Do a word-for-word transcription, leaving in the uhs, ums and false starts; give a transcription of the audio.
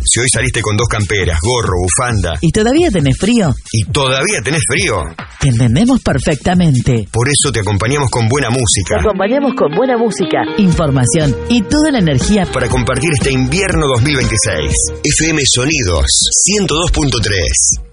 Si hoy saliste con dos camperas, gorro, bufanda... ¿Y todavía tenés frío? ¿Y todavía tenés frío? Te entendemos perfectamente. Por eso te acompañamos con buena música. Te acompañamos con buena música, información y toda la energía para compartir este invierno dos mil veintiséis. F M Sonidos ciento dos punto tres.